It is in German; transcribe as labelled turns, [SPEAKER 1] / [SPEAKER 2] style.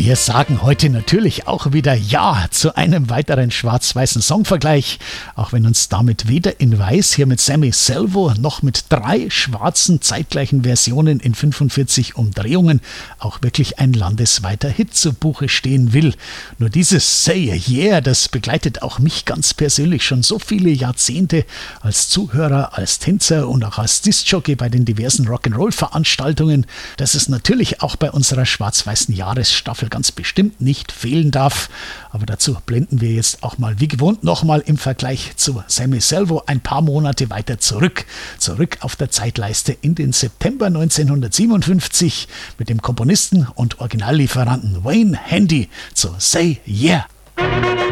[SPEAKER 1] Wir sagen heute natürlich auch wieder Ja zu einem weiteren schwarz-weißen Songvergleich, auch wenn uns damit weder in Weiß hier mit Sammy Selvo noch mit 3 schwarzen zeitgleichen Versionen in 45 Umdrehungen auch wirklich ein landesweiter Hit zu Buche stehen will. Nur dieses Say Yeah, das begleitet auch mich ganz persönlich schon so viele Jahrzehnte als Zuhörer, als Tänzer und auch als Diskjockey bei den diversen Rock'n'Roll-Veranstaltungen, dass es natürlich auch bei unserer schwarz-weißen Jahresstaffel ganz bestimmt nicht fehlen darf. Aber dazu blenden wir jetzt auch mal wie gewohnt nochmal im Vergleich zu Sammy Selvo ein paar Monate weiter zurück. Zurück auf der Zeitleiste in den September 1957 mit dem Komponisten und Originallieferanten Wayne Handy zu Say Yeah.